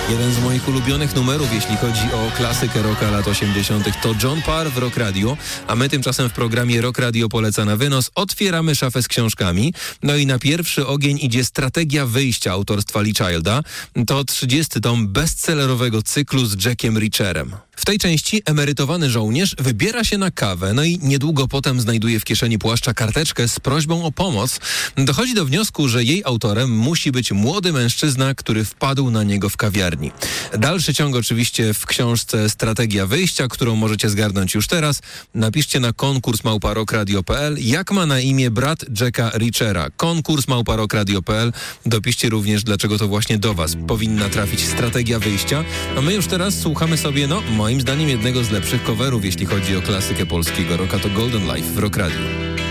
Jeden z moich ulubionych numerów, jeśli chodzi o klasykę rocka lat 80., to John Parr w Rock Radio, a my tymczasem w programie Rock Radio poleca na wynos otwieramy szafę z książkami. No i na pierwszy ogień idzie Strategia wyjścia autorstwa Lee Childa. To 30. tom bestsellerowego cyklu z Jackiem Reacherem. W tej części emerytowany żołnierz wybiera się na kawę, no i niedługo potem znajduje w kieszeni płaszcza karteczkę z prośbą o pomoc. Dochodzi do wniosku, że jej autorem musi być młody mężczyzna, który wpadł na niego w kawiarni. Dalszy ciąg oczywiście w książce Strategia wyjścia, którą możecie zgarnąć już teraz. Napiszcie na konkurs@rockradio.pl, jak ma na imię brat Jacka Reachera. Konkurs@rockradio.pl. Dopiszcie również, dlaczego to właśnie do was powinna trafić Strategia wyjścia. A my już teraz słuchamy sobie, moim zdaniem jednego z lepszych coverów, jeśli chodzi o klasykę polskiego rocka, to Golden Life w Rock Radio.